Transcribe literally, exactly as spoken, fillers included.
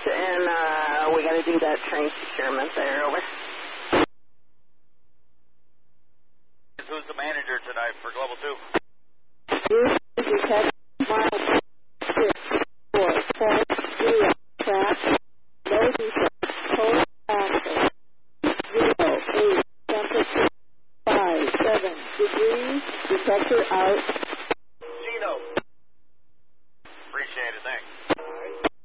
and uh, we got to do that train securement there. Over. Who's the manager tonight for Global two? You detect mile six four point zero track, low defect, total axle, zero eight, temperature five seven degrees, detector out.